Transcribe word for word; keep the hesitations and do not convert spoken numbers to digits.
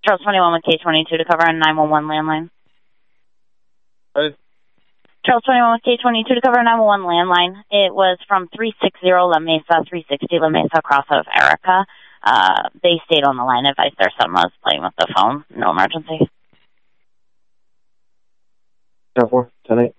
Charles twenty-one with K twenty-two to cover on nine one one landline. Hey. Charles twenty-one with K twenty-two to cover nine one one landline. It was from three sixty La Mesa, three sixty La Mesa, cross out of Erica. Uh, they stayed on the line, advised their son was playing with the phone. No emergency. ten four, ten eight.